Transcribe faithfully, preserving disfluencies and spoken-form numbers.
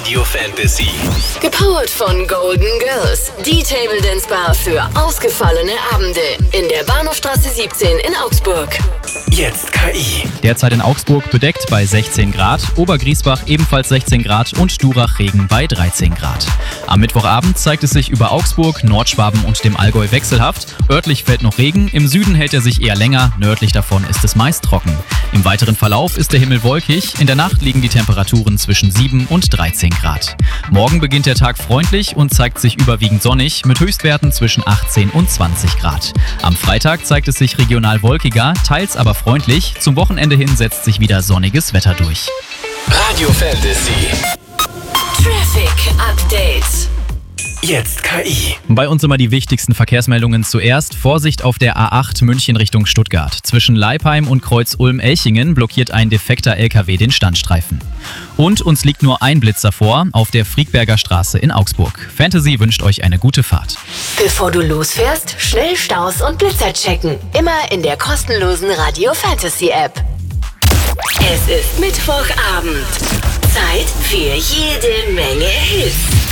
Radio Fantasy. Gepowert von Golden Girls, die Table Dance Bar für ausgefallene Abende in der Bahnhofstraße siebzehn in Augsburg. Jetzt K I. Derzeit in Augsburg bedeckt bei sechzehn Grad, Obergriesbach ebenfalls sechzehn Grad und Durach Regen bei dreizehn Grad. Am Mittwochabend zeigt es sich über Augsburg, Nordschwaben und dem Allgäu wechselhaft. Örtlich fällt noch Regen, im Süden hält er sich eher länger, nördlich davon ist es meist trocken. Im weiteren Verlauf ist der Himmel wolkig, in der Nacht liegen die Temperaturen zwischen sieben und dreizehn Grad. Morgen beginnt der Tag freundlich und zeigt sich überwiegend sonnig mit Höchstwerten zwischen achtzehn und zwanzig Grad. Am Freitag zeigt es sich regional wolkiger, teils aber freundlich. Zum Wochenende hin setzt sich wieder sonniges Wetter durch. Radio Fantasy. Traffic Update. Jetzt K I. Bei uns immer die wichtigsten Verkehrsmeldungen zuerst. Vorsicht auf der A acht München Richtung Stuttgart. Zwischen Leipheim und Kreuz Ulm-Elchingen blockiert ein defekter L K W den Standstreifen. Und uns liegt nur ein Blitzer vor, auf der Friedberger Straße in Augsburg. Fantasy wünscht euch eine gute Fahrt. Bevor du losfährst, schnell Staus und Blitzer checken. Immer in der kostenlosen Radio Fantasy App. Es ist Mittwochabend. Zeit für jede Menge Hits.